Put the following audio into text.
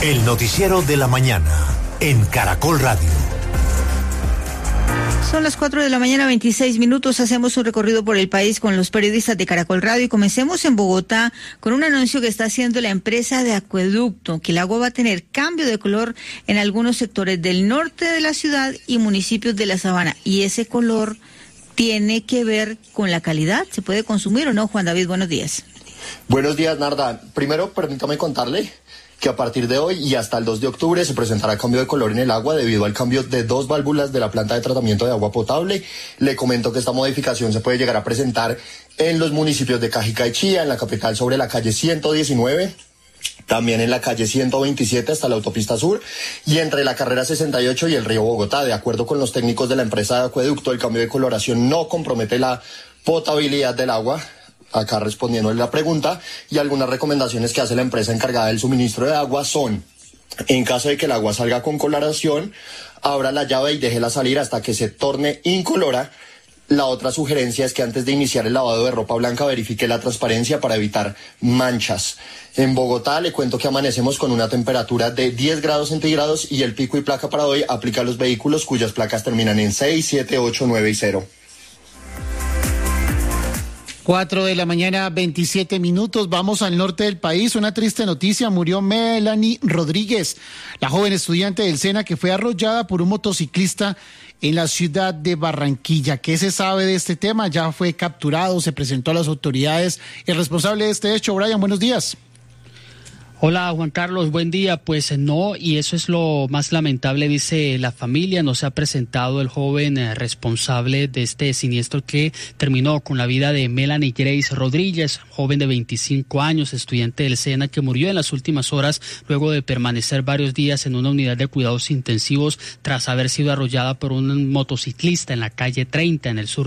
El noticiero de la mañana en Caracol Radio. Son las 4 de la mañana, 26 minutos. Hacemos un recorrido por el país con los periodistas de Caracol Radio y comencemos en Bogotá con un anuncio que está haciendo la empresa de acueducto, que el agua va a tener cambio de color en algunos sectores del norte de la ciudad y municipios de la Sabana. Y ese color tiene que ver con la calidad. ¿Se puede consumir o no? Juan David, buenos días. Buenos días, Narda. Primero, permítame contarle que a partir de hoy y hasta el 2 de octubre se presentará cambio de color en el agua debido al cambio de 2 válvulas de la planta de tratamiento de agua potable. Le comento que esta modificación se puede llegar a presentar en los municipios de Cajicá y Chía, en la capital sobre la calle 119, también en la calle 127 hasta la autopista sur y entre la carrera 68 y el río Bogotá. De acuerdo con los técnicos de la empresa de acueducto, el cambio de coloración no compromete la potabilidad del agua. Acá respondiendo a la pregunta, y algunas recomendaciones que hace la empresa encargada del suministro de agua son: en caso de que el agua salga con coloración, abra la llave y déjela salir hasta que se torne incolora. La otra sugerencia es que antes de iniciar el lavado de ropa blanca verifique la transparencia para evitar manchas. En Bogotá le cuento que amanecemos con una temperatura de 10 grados centígrados y el pico y placa para hoy aplica a los vehículos cuyas placas terminan en 6, 7, 8, 9 y 0. 4 de la mañana, 27 minutos. Vamos al norte del país. Una triste noticia. Murió Melanie Rodríguez, la joven estudiante del SENA que fue arrollada por un motociclista en la ciudad de Barranquilla. ¿Qué se sabe de este tema? Ya fue capturado, se presentó a las autoridades. El responsable de este hecho, Brian, buenos días. Hola Juan Carlos, buen día. Pues no, y eso es lo más lamentable, dice la familia. No se ha presentado el joven responsable de este siniestro que terminó con la vida de Melanie Grace Rodríguez, joven de 25 años, estudiante del SENA, que murió en las últimas horas luego de permanecer varios días en una unidad de cuidados intensivos tras haber sido arrollada por un motociclista en la calle 30 en el sur